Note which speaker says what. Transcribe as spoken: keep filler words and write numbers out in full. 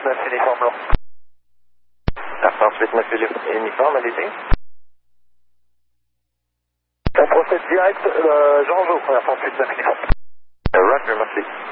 Speaker 1: neuf, uniforme long.
Speaker 2: Air France huit neuf, uniforme, allez-y.
Speaker 1: On procède direct, euh, Jean Jo, Air France huit neuf, uniforme.
Speaker 2: Roger, merci.